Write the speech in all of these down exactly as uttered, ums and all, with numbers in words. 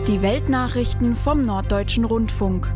Die Weltnachrichten vom Norddeutschen Rundfunk.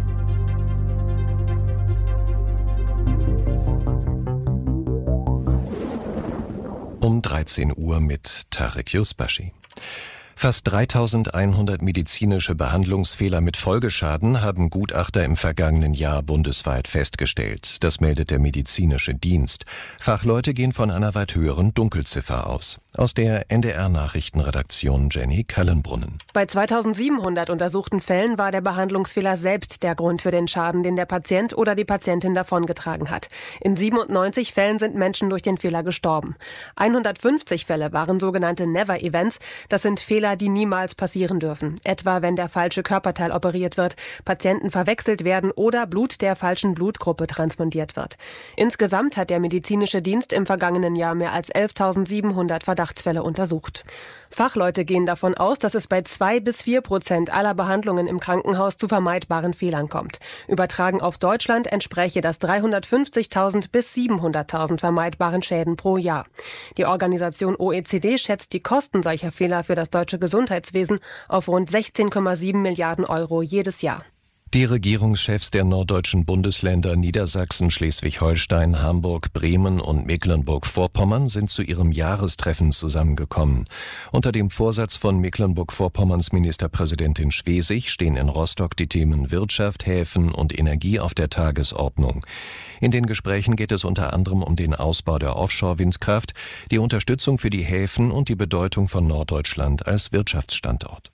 Um dreizehn Uhr mit Tarek Yusbashi. Fast dreitausendeinhundert medizinische Behandlungsfehler mit Folgeschaden haben Gutachter im vergangenen Jahr bundesweit festgestellt. Das meldet der medizinische Dienst. Fachleute gehen von einer weit höheren Dunkelziffer aus. Aus der N D R-Nachrichtenredaktion Jenny Kallenbrunnen. Bei zweitausendsiebenhundert untersuchten Fällen war der Behandlungsfehler selbst der Grund für den Schaden, den der Patient oder die Patientin davongetragen hat. In siebenundneunzig Fällen sind Menschen durch den Fehler gestorben. hundertfünfzig Fälle waren sogenannte Never-Events. Das sind Fehler, die niemals passieren dürfen. Etwa wenn der falsche Körperteil operiert wird, Patienten verwechselt werden oder Blut der falschen Blutgruppe transfundiert wird. Insgesamt hat der medizinische Dienst im vergangenen Jahr mehr als elftausendsiebenhundert Verdachtsfälle untersucht. Fachleute gehen davon aus, dass es bei zwei bis vier Prozent aller Behandlungen im Krankenhaus zu vermeidbaren Fehlern kommt. Übertragen auf Deutschland entspräche das dreihundertfünfzigtausend bis siebenhunderttausend vermeidbaren Schäden pro Jahr. Die Organisation O E C D schätzt die Kosten solcher Fehler für das deutsche Gesundheitswesen auf rund sechzehn Komma sieben Milliarden Euro jedes Jahr. Die Regierungschefs der norddeutschen Bundesländer Niedersachsen, Schleswig-Holstein, Hamburg, Bremen und Mecklenburg-Vorpommern sind zu ihrem Jahrestreffen zusammengekommen. Unter dem Vorsatz von Mecklenburg-Vorpommerns Ministerpräsidentin Schwesig stehen in Rostock die Themen Wirtschaft, Häfen und Energie auf der Tagesordnung. In den Gesprächen geht es unter anderem um den Ausbau der Offshore-Windkraft, die Unterstützung für die Häfen und die Bedeutung von Norddeutschland als Wirtschaftsstandort.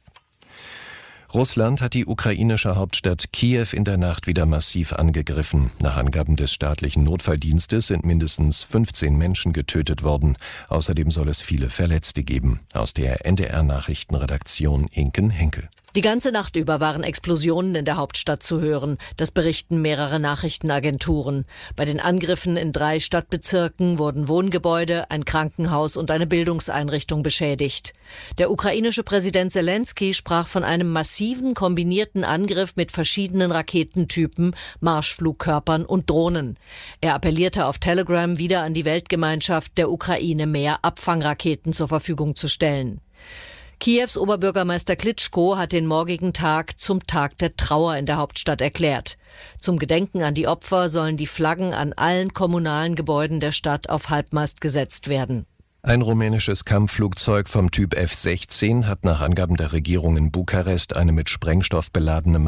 Russland hat die ukrainische Hauptstadt Kiew in der Nacht wieder massiv angegriffen. Nach Angaben des staatlichen Notfalldienstes sind mindestens fünfzehn Menschen getötet worden. Außerdem soll es viele Verletzte geben. Aus der N D R-Nachrichtenredaktion Inken Henkel. Die ganze Nacht über waren Explosionen in der Hauptstadt zu hören. Das berichten mehrere Nachrichtenagenturen. Bei den Angriffen in drei Stadtbezirken wurden Wohngebäude, ein Krankenhaus und eine Bildungseinrichtung beschädigt. Der ukrainische Präsident Selenskyj sprach von einem massiven kombinierten Angriff mit verschiedenen Raketentypen, Marschflugkörpern und Drohnen. Er appellierte auf Telegram wieder an die Weltgemeinschaft, der Ukraine mehr Abfangraketen zur Verfügung zu stellen. Kiews Oberbürgermeister Klitschko hat den morgigen Tag zum Tag der Trauer in der Hauptstadt erklärt. Zum Gedenken an die Opfer sollen die Flaggen an allen kommunalen Gebäuden der Stadt auf Halbmast gesetzt werden. Ein rumänisches Kampfflugzeug vom Typ F sechzehn hat nach Angaben der Regierung in Bukarest eine mit Sprengstoff beladene